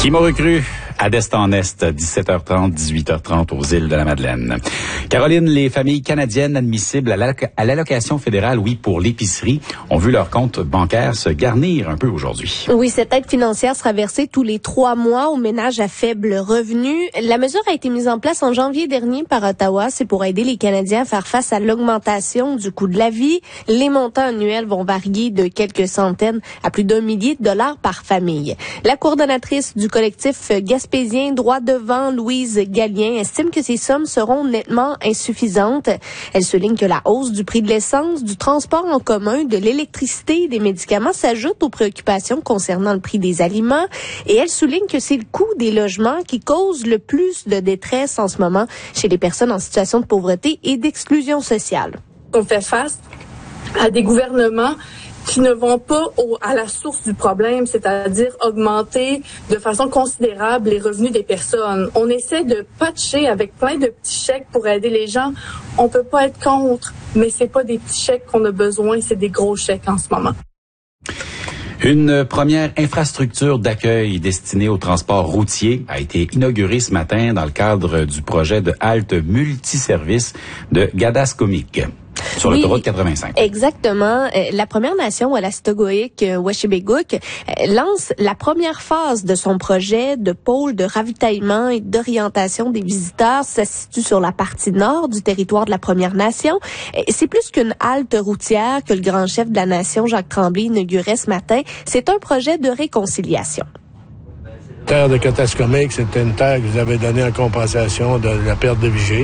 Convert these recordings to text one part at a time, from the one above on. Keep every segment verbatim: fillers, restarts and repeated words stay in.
Qui m'aurait cru? À d'Est-en-Est, dix-sept heures trente, dix-huit heures trente aux îles de la Madeleine. Caroline, les familles canadiennes admissibles à l'allocation fédérale, oui, pour l'épicerie, ont vu leur compte bancaire se garnir un peu aujourd'hui. Oui, cette aide financière sera versée tous les trois mois aux ménages à faible revenu. La mesure a été mise en place en janvier dernier par Ottawa. C'est pour aider les Canadiens à faire face à l'augmentation du coût de la vie. Les montants annuels vont varier de quelques centaines à plus d'un millier de dollars par famille. La coordonnatrice du collectif Gaspésien Droit devant, Louise Gallien, estime que ces sommes seront nettement insuffisantes. Elle souligne que la hausse du prix de l'essence, du transport en commun, de l'électricité et des médicaments s'ajoute aux préoccupations concernant le prix des aliments. Et elle souligne que c'est le coût des logements qui cause le plus de détresse en ce moment chez les personnes en situation de pauvreté et d'exclusion sociale. On fait face à des gouvernements qui ne vont pas au, à la source du problème, c'est-à-dire augmenter de façon considérable les revenus des personnes. On essaie de patcher avec plein de petits chèques pour aider les gens. On peut pas être contre, mais c'est pas des petits chèques qu'on a besoin, c'est des gros chèques en ce moment. Une première infrastructure d'accueil destinée au transport routier a été inaugurée ce matin dans le cadre du projet de halte multiservice de Gadascomic. Sur oui, l'autoroute quatre-vingt-cinq. Exactement. La Première Nation, Wolastoqiyik, Weshebeguk, lance la première phase de son projet de pôle de ravitaillement et d'orientation des visiteurs. Ça se situe sur la partie nord du territoire de la Première Nation. C'est plus qu'une halte routière que le grand chef de la nation, Jacques Tremblay, inaugurait ce matin. C'est un projet de réconciliation. La terre de Gadascomic, c'était une terre que vous avez donnée en compensation de la perte de Vigée.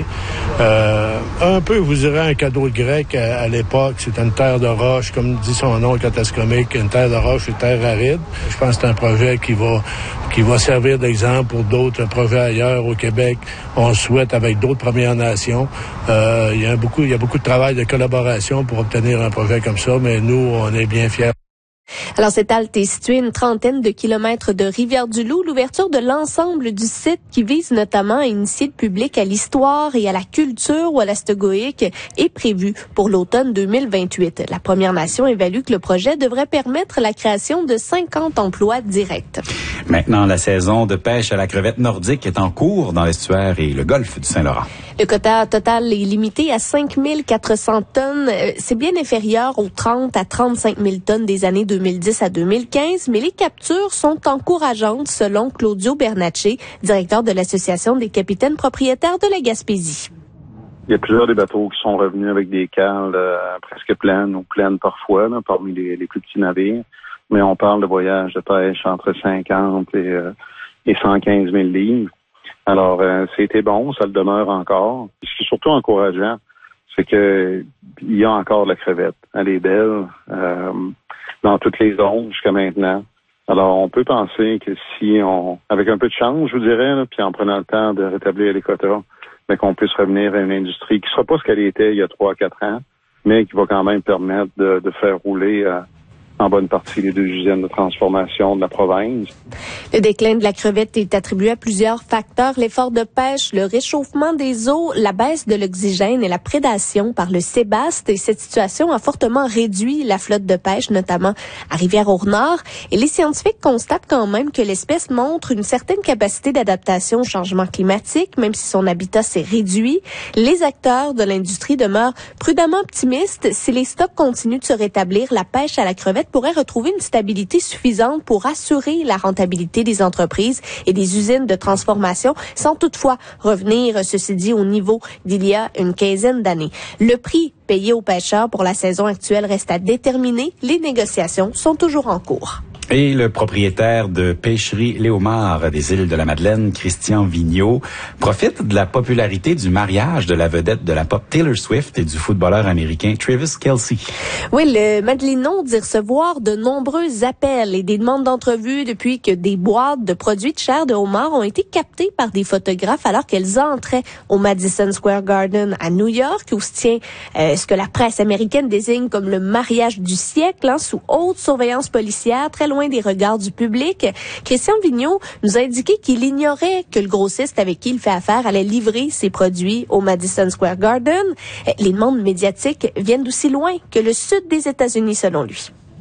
Euh, un peu, vous direz, un cadeau grec à, à l'époque. C'était une terre de roche, comme dit son nom, Gadascomic, une terre de roche, une terre aride. Je pense que c'est un projet qui va qui va servir d'exemple pour d'autres projets ailleurs au Québec. On souhaite avec d'autres Premières Nations. Euh, il y a beaucoup, il y a beaucoup de travail de collaboration pour obtenir un projet comme ça, mais nous, on est bien fiers. Alors, cette halte est située à une trentaine de kilomètres de Rivière-du-Loup. L'ouverture de l'ensemble du site, qui vise notamment à initier le public à l'histoire et à la culture wolastoqiyik, est prévue pour l'automne deux mille vingt-huit. La Première Nation évalue que le projet devrait permettre la création de cinquante emplois directs. Maintenant, la saison de pêche à la crevette nordique est en cours dans l'estuaire et le golfe du Saint-Laurent. Le quota total est limité à cinq mille quatre cents tonnes. C'est bien inférieur aux trente à trente-cinq mille tonnes des années deux mille dix à deux mille quinze, mais les captures sont encourageantes selon Claudio Bernacci, directeur de l'Association des capitaines propriétaires de la Gaspésie. Il y a plusieurs des bateaux qui sont revenus avec des cales euh, presque pleines ou pleines parfois, là, parmi les, les plus petits navires. Mais on parle de voyages de pêche entre cinquante et, euh, et cent quinze mille livres. Alors, euh, c'était bon, ça le demeure encore. Ce qui est surtout encourageant, c'est que il y a encore de la crevette. Elle est belle euh, dans toutes les zones jusqu'à maintenant. Alors, on peut penser que si on, avec un peu de chance, je vous dirais, là, puis en prenant le temps de rétablir les quotas, mais qu'on puisse revenir à une industrie qui ne sera pas ce qu'elle était il y a trois à quatre ans, mais qui va quand même permettre de, de faire rouler euh, en bonne partie les deux usines de transformation de la province. Le déclin de la crevette est attribué à plusieurs facteurs. L'effort de pêche, le réchauffement des eaux, la baisse de l'oxygène et la prédation par le sébaste. Et cette situation a fortement réduit la flotte de pêche, notamment à Rivière-au-Nord. Et les scientifiques constatent quand même que l'espèce montre une certaine capacité d'adaptation au changement climatique, même si son habitat s'est réduit. Les acteurs de l'industrie demeurent prudemment optimistes. Si les stocks continuent de se rétablir, la pêche à la crevette pourrait retrouver une stabilité suffisante pour assurer la rentabilité des entreprises et des usines de transformation, sans toutefois revenir, ceci dit, au niveau d'il y a une quinzaine d'années. Le prix payé aux pêcheurs pour la saison actuelle reste à déterminer. Les négociations sont toujours en cours. Et le propriétaire de Pêcherie Léomar des îles de la Madeleine, Christian Vigneault, profite de la popularité du mariage de la vedette de la pop Taylor Swift et du footballeur américain Travis Kelce. Oui, le Madeleïnon dit recevoir de nombreux appels et des demandes d'entrevue depuis que des boîtes de produits de chair de homard ont été captées par des photographes alors qu'elles entraient au Madison Square Garden à New York, où se tient euh, ce que la presse américaine désigne comme le mariage du siècle, hein, sous haute surveillance policière, très loin des regards du public. Christian Vigneault nous a indiqué qu'il ignorait que le grossiste avec qui il fait affaire allait livrer ses produits au Madison Square Garden. Les demandes médiatiques viennent d'aussi loin que le sud des États-Unis, selon lui.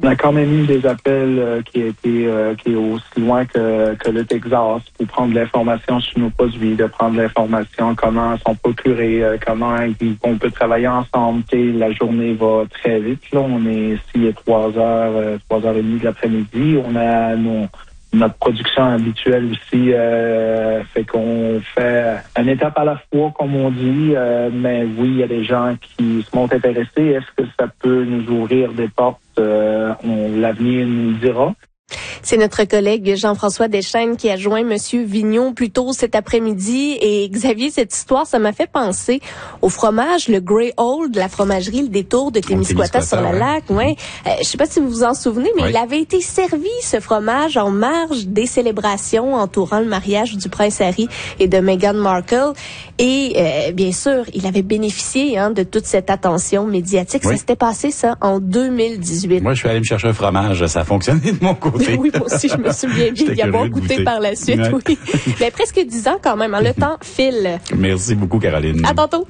on a quand même eu des appels euh, qui étaient euh, qui est aussi loin que, que le Texas pour prendre de l'information sur nos produits, de prendre de l'information comment ils sont procurés, euh, comment on peut travailler ensemble. T'sais, la journée va très vite. Là, on est ici à trois heures, euh, trois heures et demie de l'après-midi. On a nos Notre production habituelle aussi, euh, fait qu'on fait une étape à la fois, comme on dit, euh, mais oui, il y a des gens qui se montrent intéressés. Est-ce que ça peut nous ouvrir des portes? Euh, on, l'avenir nous le dira. C'est notre collègue Jean-François Deschênes qui a joint Monsieur Vignon plus tôt cet après-midi. Et Xavier, cette histoire, ça m'a fait penser au fromage, le Grey Old, la fromagerie Le Détour de Témiscouata sur la ouais. lac. Ouais. Euh, je sais pas si vous vous en souvenez, mais oui. il avait été servi, ce fromage, en marge des célébrations entourant le mariage du prince Harry et de Meghan Markle. Et euh, bien sûr, il avait bénéficié hein, de toute cette attention médiatique. Oui. Ça s'était passé, ça, en deux mille dix-huit. Moi, je suis allé me chercher un fromage. Ça a fonctionné de mon côté. Oui, moi aussi, je me souviens bien d'y avoir goûté goûter. par la suite, Ouais. oui. Mais presque dix ans quand même, hein. Le temps file. Merci beaucoup, Caroline. À tantôt.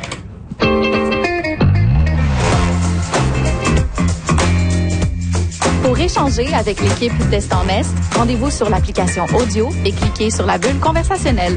Pour échanger avec l'équipe d'Est en Est, rendez-vous sur l'application audio et cliquez sur la bulle conversationnelle.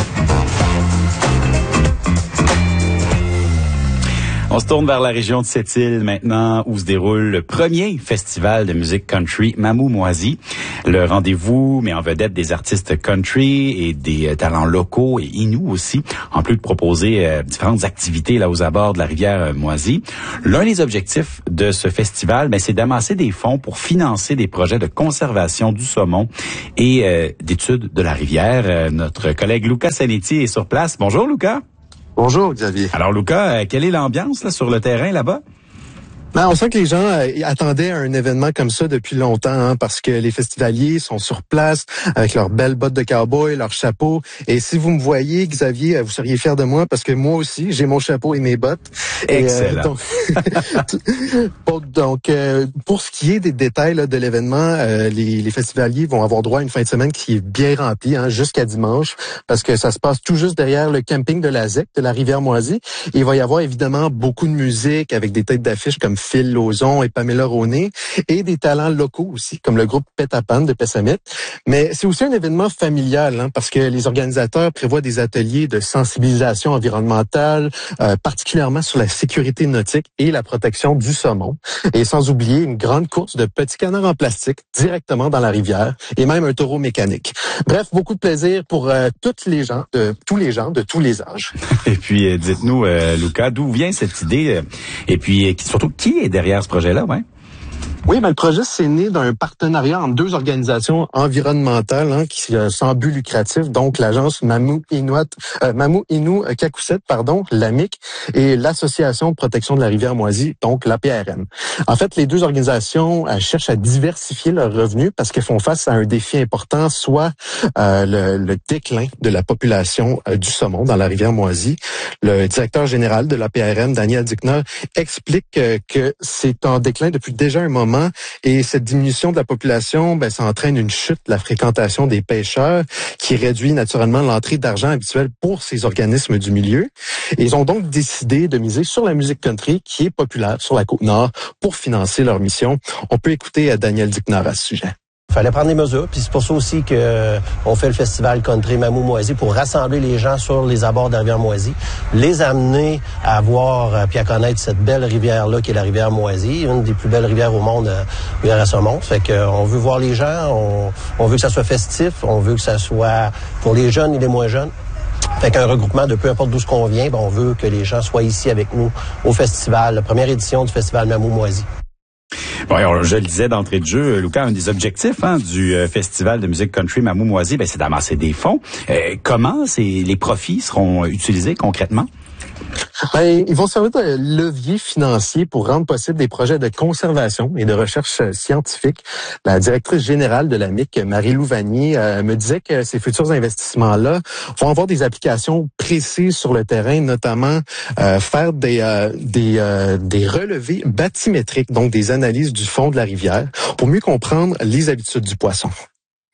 On se tourne vers la région de Sept-Îles maintenant, où se déroule le premier festival de musique country Mamou-Moisy. Le rendez-vous met en vedette des artistes country et des euh, talents locaux et inuits aussi, en plus de proposer euh, différentes activités là aux abords de la rivière euh, Moisy. L'un des objectifs de ce festival, ben, c'est d'amasser des fonds pour financer des projets de conservation du saumon et euh, d'études de la rivière. Euh, notre collègue Luca Sanetti est sur place. Bonjour, Luca. Bonjour, Xavier. Alors, Luca, euh, quelle est l'ambiance là, sur le terrain là-bas? Ben, on sent que les gens euh, attendaient un événement comme ça depuis longtemps, hein, parce que les festivaliers sont sur place avec leurs belles bottes de cowboy, leurs chapeaux. Et si vous me voyez, Xavier, vous seriez fier de moi parce que moi aussi, j'ai mon chapeau et mes bottes. Excellent. Et, euh, donc, bon, donc euh, pour ce qui est des détails là, de l'événement, euh, les, les festivaliers vont avoir droit à une fin de semaine qui est bien remplie, hein, jusqu'à dimanche, parce que ça se passe tout juste derrière le camping de la Zec, de la rivière Moisy. Et il va y avoir évidemment beaucoup de musique avec des têtes d'affiche comme Phil Lauzon et Pamela Roney, et des talents locaux aussi, comme le groupe Pétapan de Pessamit. Mais c'est aussi un événement familial, hein, parce que les organisateurs prévoient des ateliers de sensibilisation environnementale, euh, particulièrement sur la sécurité nautique et la protection du saumon. Et sans oublier une grande course de petits canards en plastique directement dans la rivière, et même un taureau mécanique. Bref, beaucoup de plaisir pour euh, toutes les gens, de tous les gens, de tous les âges. Et puis, euh, dites-nous, euh, Luca, d'où vient cette idée? Euh, et puis, euh, surtout, qui est derrière ce projet-là, ouais? Oui, ben le projet, c'est né d'un partenariat entre deux organisations environnementales hein, qui euh, sans but lucratif, donc l'agence Mamou Inuit, euh, Mamou Inu Kakuset, pardon, l'A M I C, et l'association de protection de la rivière Moisy, donc l'A P R M. En fait, les deux organisations euh, cherchent à diversifier leurs revenus parce qu'elles font face à un défi important, soit euh, le, le déclin de la population euh, du saumon dans la rivière Moisy. Le directeur général de l'A P R M, Daniel Dickner, explique euh, que c'est en déclin depuis déjà un moment. Et cette diminution de la population, ben, ça entraîne une chute de la fréquentation des pêcheurs qui réduit naturellement l'entrée d'argent habituelle pour ces organismes du milieu. Et ils ont donc décidé de miser sur la musique country qui est populaire sur la Côte-Nord pour financer leur mission. On peut écouter Daniel Dickner à ce sujet. Il fallait prendre des mesures, puis c'est pour ça aussi que euh, on fait le festival Country Mamou-Moisy pour rassembler les gens sur les abords de la rivière Moisy, les amener à voir euh, puis à connaître cette belle rivière-là qui est la rivière Moisy, une des plus belles rivières au monde, euh, rivière à saumon. Fait que euh, on veut voir les gens, on, on veut que ça soit festif, on veut que ça soit pour les jeunes et les moins jeunes. Fait qu'un regroupement de peu importe d'où ce qu'on vient, ben, on veut que les gens soient ici avec nous au festival, la première édition du festival Mamou-Moisy. Bon, alors, je le disais d'entrée de jeu, Luca, un des objectifs hein, du euh, festival de musique country Mamou-Moisy, ben, c'est d'amasser des fonds. Euh, comment ces, les profits seront utilisés concrètement? Ben, ils vont servir de levier financier pour rendre possible des projets de conservation et de recherche scientifique. La directrice générale de l'A M I C, Marie-Lou Vanier, euh, me disait que ces futurs investissements-là vont avoir des applications précises sur le terrain, notamment euh, faire des, euh, des, euh, des relevés bathymétriques, donc des analyses du fond de la rivière, pour mieux comprendre les habitudes du poisson.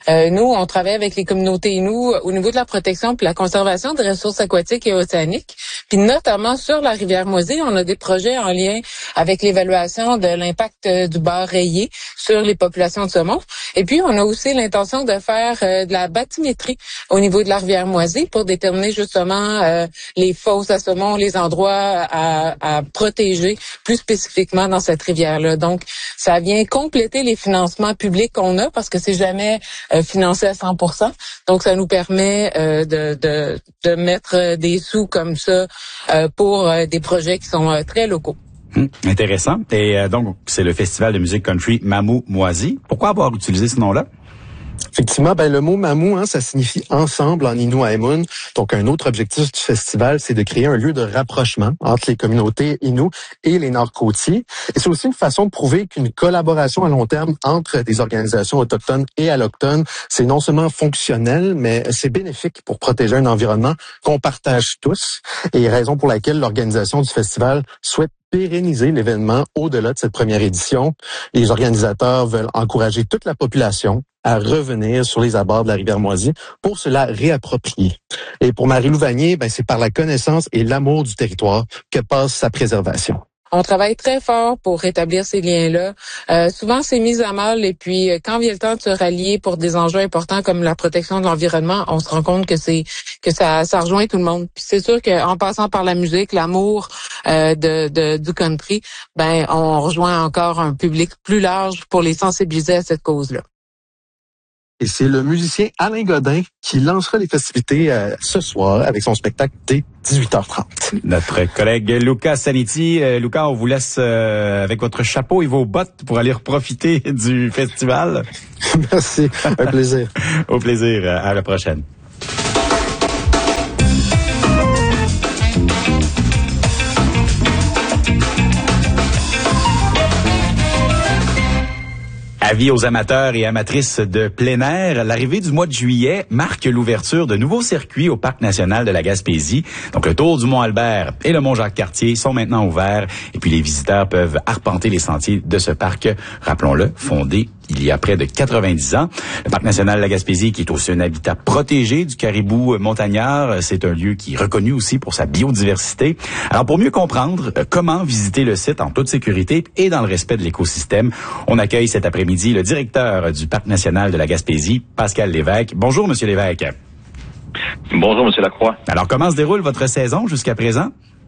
Euh, nous, on travaille avec les communautés Innu au niveau de la protection puis la conservation des ressources aquatiques et océaniques. Puis notamment sur la rivière Moisy, on a des projets en lien avec l'évaluation de l'impact du bar rayé sur les populations de saumon. Et puis, on a aussi l'intention de faire euh, de la bathymétrie au niveau de la rivière Moisy pour déterminer justement euh, les fosses à saumon, les endroits à, à protéger plus spécifiquement dans cette rivière-là. Donc, ça vient compléter les financements publics qu'on a parce que c'est jamais euh, financé à cent pour cent. Donc, ça nous permet euh, de, de, de mettre des sous comme ça euh, pour euh, des projets qui sont euh, très locaux. Hum, intéressant. Et euh, donc, c'est le festival de musique country Mamou Moisy. Pourquoi avoir utilisé ce nom-là? Effectivement, ben le mot mamou, hein, ça signifie ensemble en Innu Aimun. Donc, un autre objectif du festival, c'est de créer un lieu de rapprochement entre les communautés Innu et les Nord-Côtiers. Et c'est aussi une façon de prouver qu'une collaboration à long terme entre des organisations autochtones et allochtones, c'est non seulement fonctionnel, mais c'est bénéfique pour protéger un environnement qu'on partage tous. Et raison pour laquelle l'organisation du festival souhaite pérenniser l'événement au-delà de cette première édition. Les organisateurs veulent encourager toute la population à revenir sur les abords de la rivière Moisy pour se la réapproprier. Et pour Marie-Lou Vanier, ben, c'est par la connaissance et l'amour du territoire que passe sa préservation. On travaille très fort pour rétablir ces liens-là. Euh, souvent, c'est mis à mal et puis quand vient le temps de se rallier pour des enjeux importants comme la protection de l'environnement, on se rend compte que c'est que ça, ça rejoint tout le monde. Puis c'est sûr qu'en passant par la musique, l'amour euh, de, de du country, ben on rejoint encore un public plus large pour les sensibiliser à cette cause-là. Et c'est le musicien Alain Godin qui lancera les festivités euh, ce soir avec son spectacle dès dix-huit heures trente. Notre collègue Luca Saniti. Euh, Luca, on vous laisse euh, avec votre chapeau et vos bottes pour aller profiter du festival. Merci, un plaisir. Au plaisir, à la prochaine. Avis aux amateurs et amatrices de plein air, l'arrivée du mois de juillet marque l'ouverture de nouveaux circuits au Parc national de la Gaspésie. Donc le tour du Mont-Albert et le Mont-Jacques-Cartier sont maintenant ouverts et puis les visiteurs peuvent arpenter les sentiers de ce parc, rappelons-le, fondé il y a près de quatre-vingt-dix ans. Le Parc national de la Gaspésie, qui est aussi un habitat protégé du caribou montagnard, c'est un lieu qui est reconnu aussi pour sa biodiversité. Alors, pour mieux comprendre comment visiter le site en toute sécurité et dans le respect de l'écosystème, on accueille cet après-midi le directeur du Parc national de la Gaspésie, Pascal Lévesque. Bonjour, Monsieur Lévesque. Bonjour, Monsieur Lacroix. Alors, comment se déroule votre saison jusqu'à présent?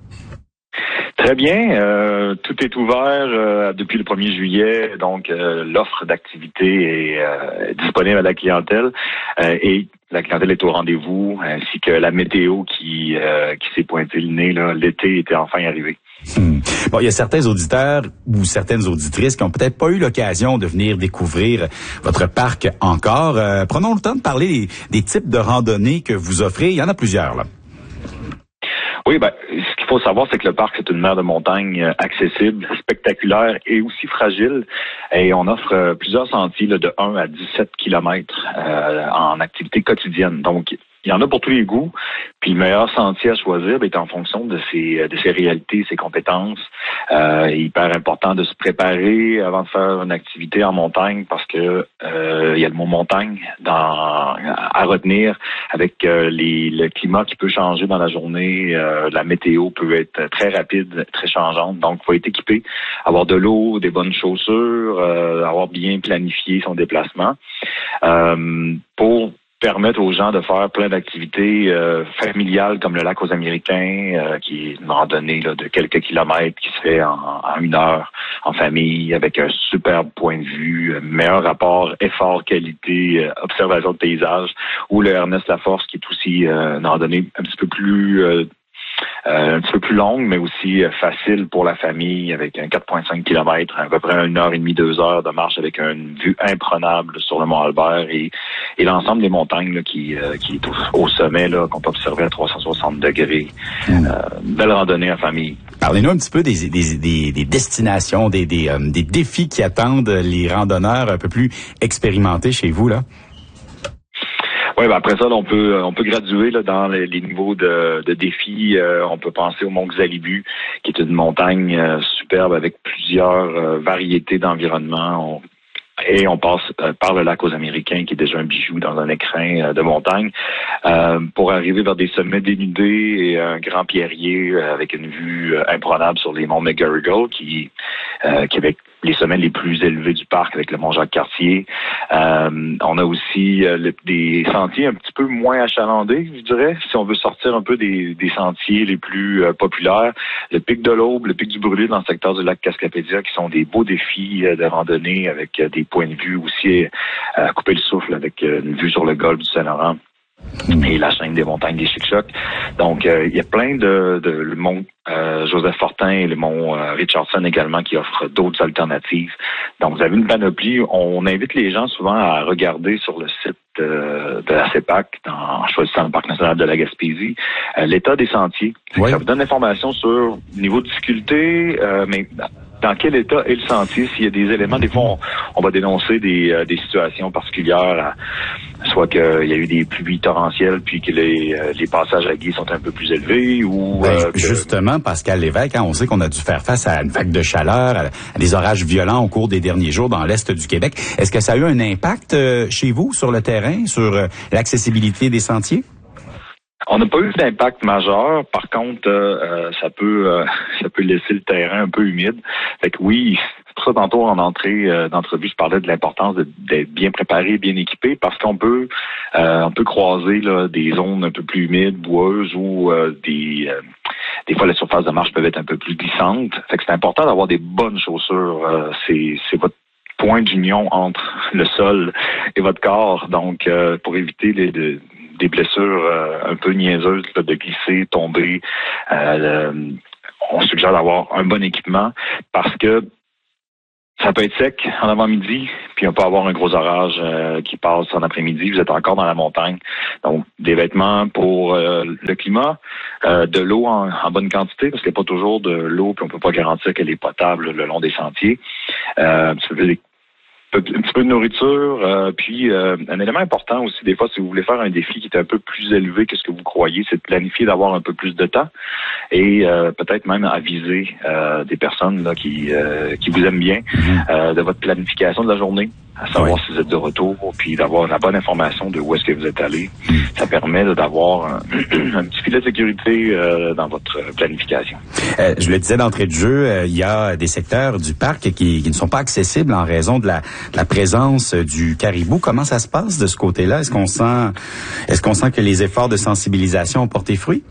Très bien. Euh, tout est ouvert euh, depuis le premier juillet, donc euh, l'offre d'activité est euh, disponible à la clientèle euh, et la clientèle est au rendez-vous, ainsi que la météo qui euh, qui s'est pointée le nez. Là, l'été était enfin arrivé. Hmm. Bon, il y a certains auditeurs ou certaines auditrices qui ont peut-être pas eu l'occasion de venir découvrir votre parc encore. Euh, prenons le temps de parler des, des types de randonnées que vous offrez. Il y en a plusieurs, là. Oui, ben, ce qu'il faut savoir, c'est que le parc, c'est une mer de montagne accessible, spectaculaire et aussi fragile. Et on offre euh, plusieurs sentiers là, de un à dix-sept kilomètres euh, en activité quotidienne. Donc, il y en a pour tous les goûts. Puis le meilleur sentier à choisir ben, est en fonction de ses, de ses réalités, ses compétences. Euh, il est hyper important de se préparer avant de faire une activité en montagne parce que euh, il y a le mot montagne dans, à retenir avec euh, les, le climat qui peut changer dans la journée. Euh, la météo peut être très rapide, très changeante. Donc, il faut être équipé, avoir de l'eau, des bonnes chaussures, euh, avoir bien planifié son déplacement. Euh, pour permettre aux gens de faire plein d'activités euh, familiales comme le lac aux Américains, euh, qui est une randonnée là, de quelques kilomètres qui se fait en, en une heure en famille avec un superbe point de vue, meilleur rapport effort-qualité, euh, observation de paysage, ou le Ernest Laforce qui est aussi euh, une randonnée un petit peu plus euh, Euh, un petit peu plus longue, mais aussi euh, facile pour la famille, avec un quatre virgule cinq kilomètres, à peu près une heure et demie, deux heures de marche avec une vue imprenable sur le Mont-Albert et, et l'ensemble des montagnes là, qui, euh, qui est au, au sommet, là, qu'on peut observer à trois cent soixante degrés. Mmh. Euh, belle randonnée en famille. Parlez-nous un petit peu des, des, des, des destinations, des, des, euh, des défis qui attendent les randonneurs un peu plus expérimentés chez vous, là. Oui, ben après ça, là, on peut on peut graduer là, dans les, les niveaux de, de défis. Euh, on peut penser au Mont Xalibu, qui est une montagne euh, superbe avec plusieurs euh, variétés d'environnements. On, Et on passe euh, par le lac aux Américains, qui est déjà un bijou dans un écrin euh, de montagne, euh, pour arriver vers des sommets dénudés et un grand pierrier euh, avec une vue euh, imprenable sur les monts McGarrigle, qui, euh, qui avec les sommets les plus élevés du parc, avec le mont Jacques-Cartier. Euh, on a aussi euh, le, des sentiers un petit peu moins achalandés, je dirais, si on veut sortir un peu des, des sentiers les plus euh, populaires. Le pic de l'Aube, le pic du Brûlé dans le secteur du lac Cascapédia, qui sont des beaux défis euh, de randonnée avec euh, des points de vue aussi à couper le souffle avec une vue sur le golfe du Saint-Laurent et la chaîne des montagnes des Chic-Chocs. Donc, euh, il y a plein de, de le mont euh, Joseph Fortin et le mont euh, Richardson également qui offrent d'autres alternatives. Donc, vous avez une panoplie. On invite les gens souvent à regarder sur le site euh, de la CEPAC, en choisissant le Parc national de la Gaspésie, euh, l'état des sentiers. Oui. Ça vous donne l'information sur le niveau de difficulté, euh, mais dans quel état est le sentier, s'il y a des éléments. Des fois, on, on va dénoncer des, euh, des situations particulières, à, soit qu'il y a eu des pluies torrentielles, puis que les, euh, les passages à gué sont un peu plus élevés, ou... Ben, euh, que... Justement, Pascal Lévesque, hein, on sait qu'on a dû faire face à une vague de chaleur, à, à des orages violents au cours des derniers jours dans l'Est du Québec. Est-ce que ça a eu un impact euh, chez vous, sur le terrain, sur euh, l'accessibilité des sentiers? On n'a pas eu d'impact majeur. Par contre, euh, ça peut euh, ça peut laisser le terrain un peu humide. Fait que oui, c'est pour ça tantôt en entrée euh, d'entrevue, je parlais de l'importance de, d'être bien préparé, bien équipé, parce qu'on peut euh, on peut croiser là, des zones un peu plus humides, boueuses, ou euh, des euh, des fois les surfaces de marche peuvent être un peu plus glissantes. Fait que c'est important d'avoir des bonnes chaussures. Euh, c'est c'est votre point d'union entre le sol et votre corps. Donc, euh, pour éviter les de, des blessures euh, un peu niaiseuses, là, de glisser, tomber. Euh, le, on suggère d'avoir un bon équipement parce que ça peut être sec en avant-midi, puis on peut avoir un gros orage euh, qui passe en après-midi. Vous êtes encore dans la montagne. Donc, des vêtements pour euh, le climat, euh, de l'eau en, en bonne quantité, parce qu'il n'y a pas toujours de l'eau, puis on peut pas garantir qu'elle est potable le long des sentiers. Euh, ça veut dire un petit peu de nourriture, euh, puis euh, un élément important aussi, des fois, si vous voulez faire un défi qui est un peu plus élevé que ce que vous croyez, c'est de planifier d'avoir un peu plus de temps et euh, peut-être même aviser euh, des personnes là, qui euh, qui vous aiment bien euh, de votre planification de la journée, à savoir oui. si vous êtes de retour, puis d'avoir la bonne information de où est-ce que vous êtes allé. Ça permet là, d'avoir un, un petit filet de sécurité euh, dans votre planification. Euh, je le disais d'entrée de jeu, euh, il y a des secteurs du parc qui, qui ne sont pas accessibles en raison de la, de la présence du caribou. Comment ça se passe de ce côté-là? Est-ce qu'on sent, est-ce qu'on sent que les efforts de sensibilisation ont porté fruit?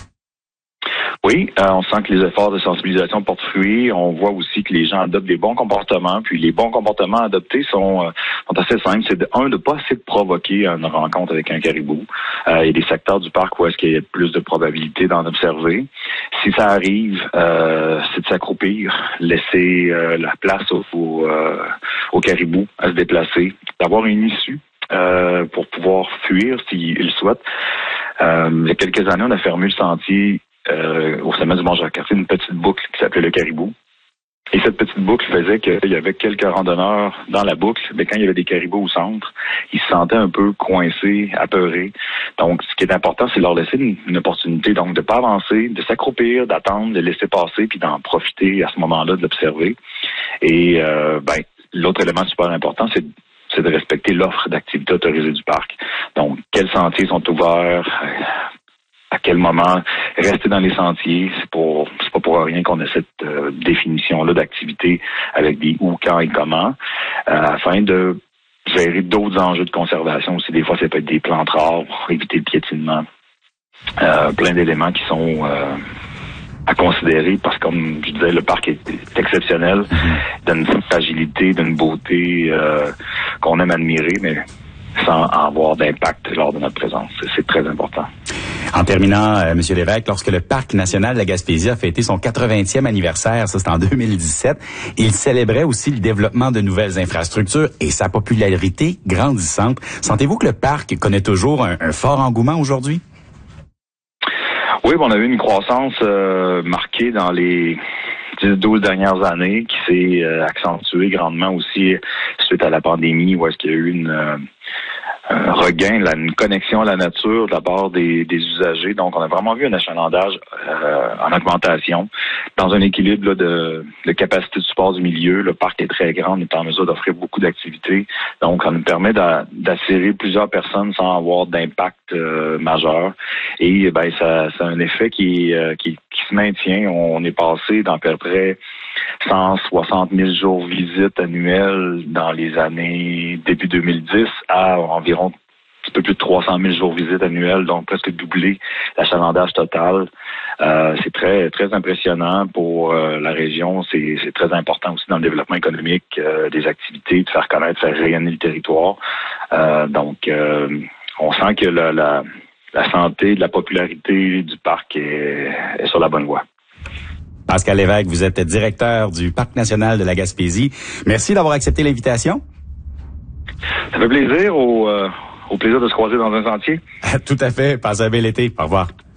Oui, euh, on sent que les efforts de sensibilisation portent fruit. On voit aussi que les gens adoptent des bons comportements. Puis les bons comportements adoptés sont, euh, sont assez simples. C'est de, un, de pas essayer de provoquer une rencontre avec un caribou. Euh, il y a des secteurs du parc où est-ce qu'il y a plus de probabilité d'en observer. Si ça arrive, euh, c'est de s'accroupir, laisser euh, la place au, au, euh, au caribou à se déplacer, d'avoir une issue euh, pour pouvoir fuir s'il le souhaite. Euh, il y a quelques années, on a fermé le sentier Euh, au sommet du mont Jacques-Cartier, une petite boucle qui s'appelait le Caribou. Et cette petite boucle faisait qu'il y avait quelques randonneurs dans la boucle, mais quand il y avait des caribous au centre, ils se sentaient un peu coincés, apeurés. Donc, ce qui est important, c'est leur laisser une, une opportunité, donc de ne pas avancer, de s'accroupir, d'attendre, de laisser passer, puis d'en profiter à ce moment-là, de l'observer. Et euh, ben, l'autre élément super important, c'est c'est de respecter l'offre d'activité autorisée du parc. Donc, quels sentiers sont ouverts, à quel moment rester dans les sentiers, c'est pour c'est pas pour rien qu'on a cette euh, définition-là d'activité avec des où, quand et comment, euh, afin de gérer d'autres enjeux de conservation aussi. Des fois, ça peut être des plantes rares pour éviter le piétinement. Euh, plein d'éléments qui sont euh, à considérer parce que, comme je disais, le parc est, est exceptionnel, d'une fragilité, d'une beauté euh, qu'on aime admirer, mais sans avoir d'impact lors de notre présence. C'est, c'est très important. En terminant, euh, M. Lévesque, lorsque le Parc national de la Gaspésie a fêté son quatre-vingtième anniversaire, ça c'était en deux mille dix-sept, il célébrait aussi le développement de nouvelles infrastructures et sa popularité grandissante. Sentez-vous que le parc connaît toujours un, un fort engouement aujourd'hui? Oui, on a eu une croissance euh, marquée dans les dix douze dernières années qui s'est euh, accentuée grandement aussi suite à la pandémie où est-ce qu'il y a eu une... Euh, un regain, là, une connexion à la nature de la part des, des usagers. Donc, on a vraiment vu un achalandage euh, en augmentation. Dans un équilibre là, de, de capacité de support du milieu, le parc est très grand, on est en mesure d'offrir beaucoup d'activités. Donc, ça nous permet d'a, d'attirer plusieurs personnes sans avoir d'impact euh, majeur. Et ben, ça, ça a un effet qui, euh, qui, qui se maintient. On est passé d'à peu près cent soixante mille jours visites annuels dans les années début deux mille dix à environ un petit peu plus de trois cent mille jours visites annuels, donc presque doublé l'achalandage total. Euh, c'est très très impressionnant pour euh, la région. C'est, c'est très important aussi dans le développement économique euh, des activités, de faire connaître, faire rayonner le territoire. Euh, donc, euh, on sent que la, la, la santé, la popularité du parc est, est sur la bonne voie. Pascal Lévesque, vous êtes directeur du Parc national de la Gaspésie. Merci d'avoir accepté l'invitation. Ça fait plaisir, au, euh, au plaisir de se croiser dans un sentier. Tout à fait. Passez un bel été. Au revoir.